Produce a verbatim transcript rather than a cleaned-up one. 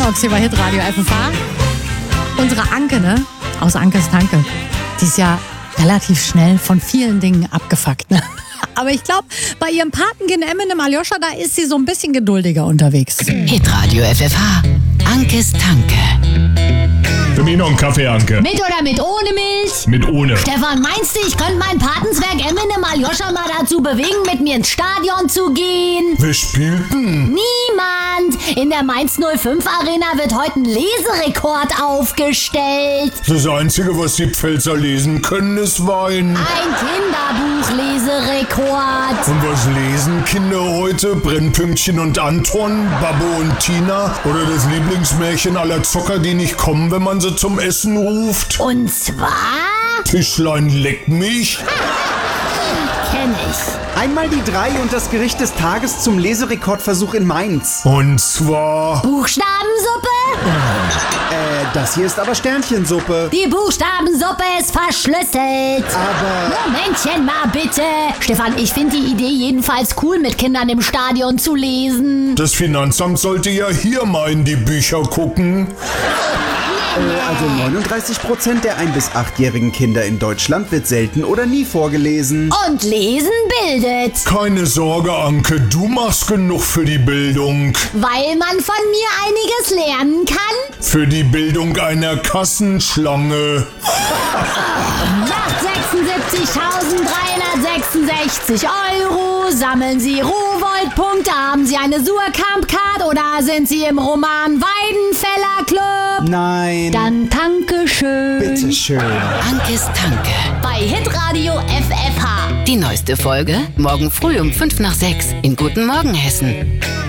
Box hier bei Hitradio F F H. Unsere Anke, ne? Aus Ankes Tanke. Die ist ja relativ schnell von vielen Dingen abgefuckt, ne? Aber ich glaube, bei ihrem Patenkind Eminem Aljoscha, da ist sie so ein bisschen geduldiger unterwegs. Hitradio F F H. Ankes Tanke. Für mich noch einen Kaffee, Anke. Mit oder mit ohne Milch? Mit ohne. Stefan, meinst du, ich könnte mein Patenzwerg Eminem Aljoscha mal dazu bewegen, mit mir ins Stadion zu gehen? Wer spielt denn? Niemand! In der Mainz null fünf Arena wird heute ein Leserekord aufgestellt. Das Einzige, was die Pfälzer lesen können, ist Wein. Ein Kinderbuch-Leserekord. Und was lesen Kinder heute? Brennpünktchen und Anton, Babbo und Tina? Oder das Lieblingsmärchen aller Zocker, die nicht kommen, wenn man sie zum Essen ruft? Und zwar... Tischlein leck mich. Kenn ich. Einmal die drei und das Gericht des Tages zum Leserekordversuch in Mainz. Und zwar... Buchstabensuppe? Äh, das hier ist aber Sternchensuppe. Die Buchstabensuppe ist verschlüsselt. Aber... Momentchen mal bitte. Stefan, ich finde die Idee jedenfalls cool, mit Kindern im Stadion zu lesen. Das Finanzamt sollte ja hier mal in die Bücher gucken. Also neununddreißig Prozent der ein- bis achtjährigen Kinder in Deutschland wird selten oder nie vorgelesen. Und Lesen bildet. Keine Sorge, Anke, du machst genug für die Bildung. Weil man von mir einiges lernen kann. Für die Bildung einer Kassenschlange. Macht sechsundsiebzigtausenddreihundertsechsundsechzig Euro. Sammeln Sie Rowold-Punkte. Haben Sie eine Surkamp-Card oder sind Sie im Roman Weidenfeller Club? Nein. Dann danke schön. Bitteschön. Ankes Tanke. Bei Hitradio F F H. Die neueste Folge morgen früh um fünf nach sechs in Guten Morgen Hessen.